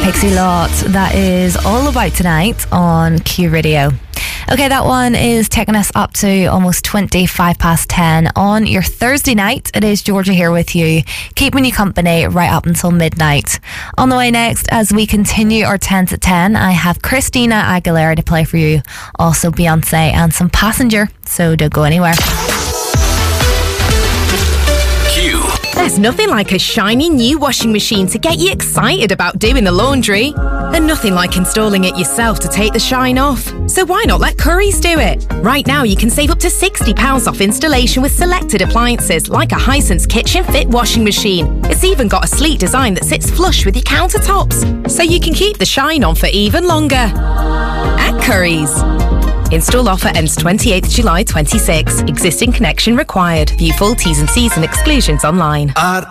Pixie Lott. That is All About Tonight on Q Radio. Okay, that one is taking us up to almost 10 on your Thursday night. It is Georgia here with you, keeping you company right up until midnight. On the way next, as we continue our 10 to 10, I have Christina Aguilera to play for you, also Beyonce and some Passenger, so don't go anywhere. There's nothing like a shiny new washing machine to get you excited about doing the laundry. And nothing like installing it yourself to take the shine off. So why not let Currys do it? Right now you can save up to £60 off installation with selected appliances like a Hisense Kitchen Fit washing machine. It's even got a sleek design that sits flush with your countertops, so you can keep the shine on for even longer. At Currys. Install offer ends 28th July 26. Existing connection required. View full T's and C's and exclusions online.